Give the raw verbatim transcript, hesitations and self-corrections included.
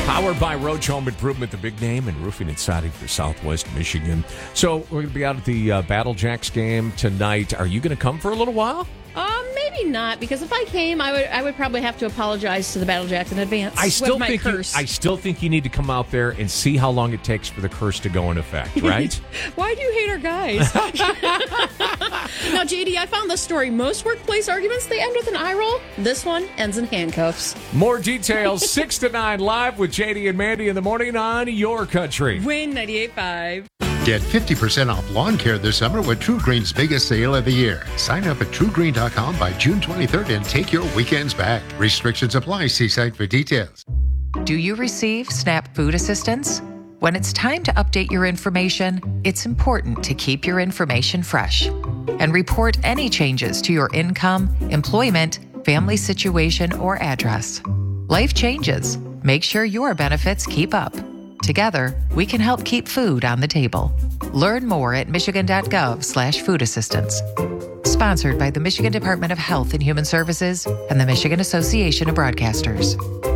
Powered by Roach Home Improvement, the big name in roofing and siding for Southwest Michigan. So we're going to be out at the uh, Battle Jacks game tonight. Are you going to come for a little while? Um, maybe not, because if I came, I would I would probably have to apologize to the Battle Jacks in advance. I still with my think you, curse. I still think you need to come out there and see how long it takes for the curse to go in effect, right? Why do you hate our guys? Now, J D, I found this story. Most workplace arguments, they end with an eye roll. This one ends in handcuffs. More details, six to nine live with J D and Mandy in the morning on Your Country. Win ninety-eight point five. Get fifty percent off lawn care this summer with True Green's biggest sale of the year. Sign up at true green dot com by June twenty-third and take your weekends back. Restrictions apply. See site for details. Do you receive SNAP food assistance? When it's time to update your information, it's important to keep your information fresh and report any changes to your income, employment, family situation, or address. Life changes. Make sure your benefits keep up. Together, we can help keep food on the table. Learn more at michigan.gov slash food assistance. Sponsored by the Michigan Department of Health and Human Services and the Michigan Association of Broadcasters.